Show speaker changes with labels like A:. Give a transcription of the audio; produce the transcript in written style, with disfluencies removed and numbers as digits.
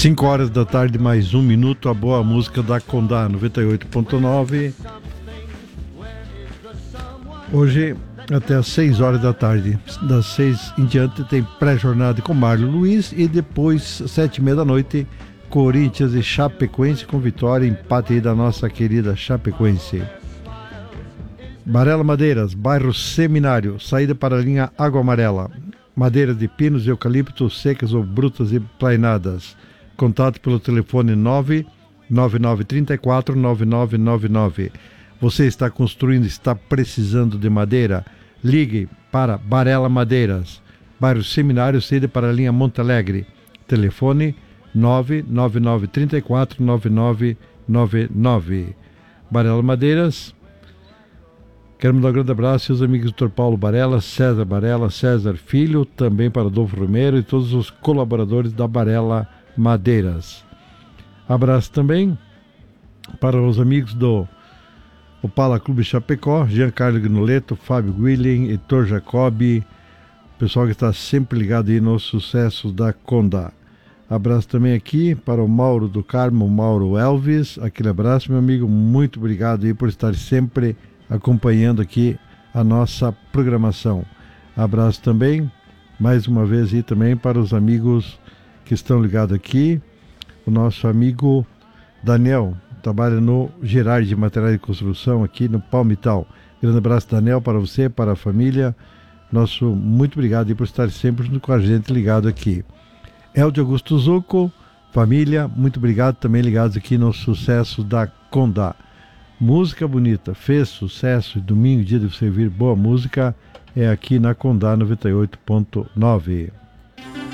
A: 5 horas da tarde, mais um minuto, a boa música da Condá 98.9. Hoje, até às 6 horas da tarde. Das 6 em diante, tem pré-jornada com Marlon Luiz e depois, 7h30 da noite, Corinthians e Chapecoense com vitória, empate aí da nossa querida Chapecoense. Barela Madeiras, bairro Seminário, saída para a linha Água Amarela. Madeiras de pinos e eucalipto secas ou brutas e plainadas. Contato pelo telefone 999349999. Você está construindo, está precisando de madeira? Ligue para Barela Madeiras, bairro Seminário, saída para a linha Monte Alegre. Telefone 999349999. Barela Madeiras. Quero mandar um grande abraço aos amigos do Dr. Paulo Barela, César Filho, também para Adolfo Romero e todos os colaboradores da Barela Madeiras. Abraço também para os amigos do Opala Clube Chapecó, Giancarlo Gnoleto, Fábio William, Heitor Jacobi, pessoal que está sempre ligado aí nos sucessos da Condá. Abraço também aqui para o Mauro do Carmo, Mauro Elvis, aquele abraço, meu amigo, muito obrigado aí por estar sempre acompanhando aqui a nossa programação. Abraço também, mais uma vez aí também para os amigos que estão ligados aqui, o nosso amigo Daniel, trabalha no Gerard de Materiais de Construção aqui no Palmital. Grande abraço, Daniel, para você, para a família. Nosso muito obrigado aí por estar sempre junto com a gente ligado aqui. Eldio Augusto Zucco, família, muito obrigado também ligados aqui no sucesso da Condá. Música bonita, fez sucesso, domingo, dia de você ouvir boa música, é aqui na Condá 98.9.